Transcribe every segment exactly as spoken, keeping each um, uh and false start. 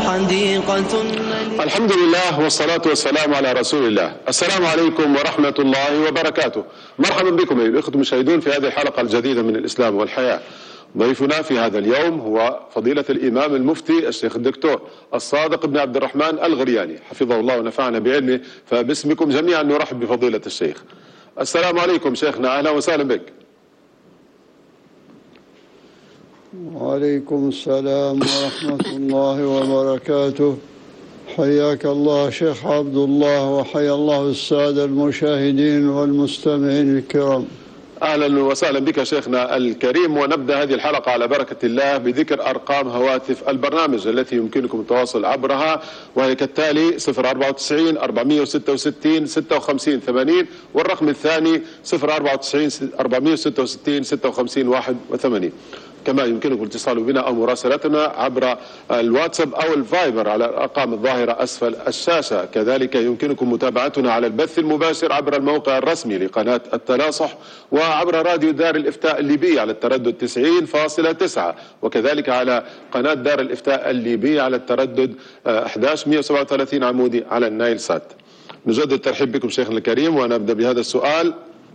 حديقة. الحمد لله والصلاة والسلام على رسول الله. السلام عليكم ورحمة الله وبركاته. مرحبا بكم أيها الأخوة المشاهدون في هذه الحلقة الجديدة من الإسلام والحياة. ضيفنا في هذا اليوم هو فضيلة الإمام المفتي الشيخ الدكتور الصادق بن عبد الرحمن الغرياني حفظه الله ونفعنا بعلمه. فباسمكم جميعا نرحب بفضيلة الشيخ. السلام عليكم شيخنا، أهلا وسهلا بك. وعليكم السلام ورحمة الله وبركاته. حياك الله شيخ عبد الله، وحيا الله السادة المشاهدين والمستمعين الكرام. أهلا وسهلا بك شيخنا الكريم. ونبدأ هذه الحلقة على بركة الله بذكر أرقام هواتف البرنامج التي يمكنكم التواصل عبرها، وهي كالتالي: صفر أربعة وتسعين أربعمئة وستة وستين ستة وخمسين ثمانين، والرقم الثاني صفر أربعة وتسعين أربعمئة وستة وستين ستة وخمسين واحد وثمانين. كما يمكنكم الاتصال بنا أو مراسلتنا عبر الواتساب أو الفايبر على الأرقام الظاهرة أسفل الشاشة. كذلك يمكنكم متابعتنا على البث المباشر عبر الموقع الرسمي لقناة التناصح، وعبر راديو دار الإفتاء الليبي على التردد تسعين فاصلة تسعة، وكذلك على قناة دار الإفتاء الليبي على التردد أحد عشر مئة وسبعة وثلاثين عمودي على النايل سات. نجدد الترحيب بكم شيخنا الكريم، ونبدأ بهذا السؤال.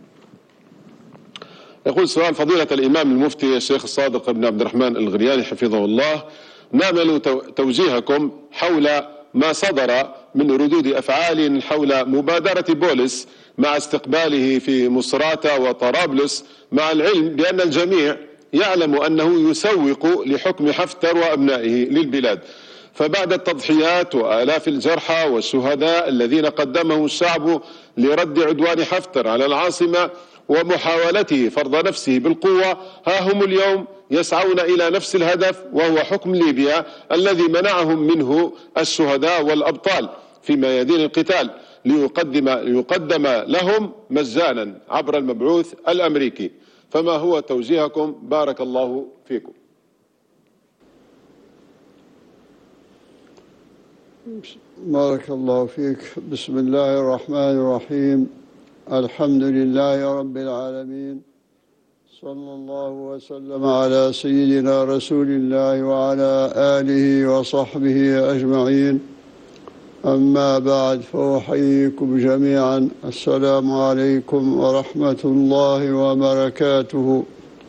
يقول سؤال فضيلة الإمام المفتي الشيخ الصادق بن عبد الرحمن الغرياني حفظه الله: نأمل توجيهكم حول ما صدر من ردود أفعال حول مبادرة بولس مع استقباله في مصراتة وطرابلس، مع العلم بأن الجميع يعلم أنه يسوق لحكم حفتر وأبنائه للبلاد، فبعد التضحيات وآلاف الجرحى والشهداء الذين قدمهم الشعب لرد عدوان حفتر على العاصمة ومحاولته فرض نفسه بالقوة، ها هم اليوم يسعون إلى نفس الهدف، وهو حكم ليبيا الذي منعهم منه الشهداء والأبطال في ميادين القتال، ليقدم, ليقدم لهم مجانا عبر المبعوث الأمريكي. فما هو توجيهكم؟ بارك الله فيكم. بارك الله فيك. بسم الله الرحمن الرحيم. الحمد لله رب العالمين، صلى الله وسلم على سيدنا رسول الله وعلى آله وصحبه أجمعين. أما بعد، فأحييكم جميعا. السلام عليكم ورحمة الله وبركاته.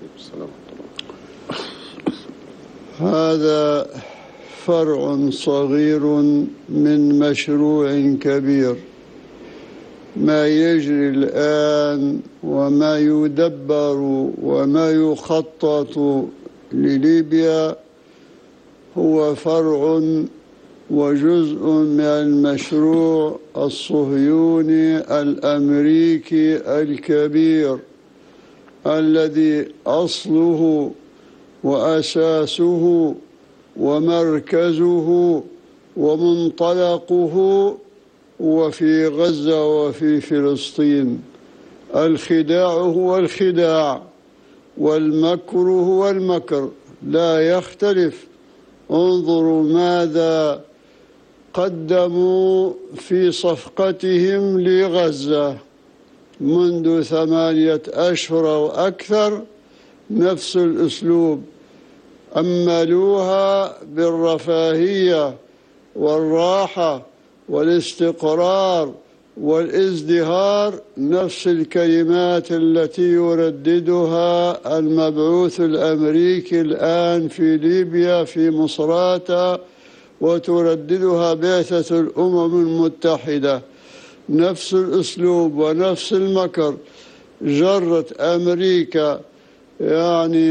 هذا فرع صغير من مشروع كبير. ما يجري الآن وما يدبر وما يخطط لليبيا هو فرع وجزء من المشروع الصهيوني الأمريكي الكبير، الذي أصله وأساسه ومركزه ومنطلقه وفي غزة وفي فلسطين. الخداع هو الخداع والمكر هو المكر، لا يختلف. انظروا ماذا قدموا في صفقتهم لغزة منذ ثمانية أشهر أو أكثر، نفس الأسلوب. أملوها بالرفاهية والراحة والاستقرار والازدهار، نفس الكلمات التي يرددها المبعوث الأمريكي الآن في ليبيا في مصراتة، وترددها بعثة الأمم المتحدة. نفس الأسلوب ونفس المكر. جرت أمريكا يعني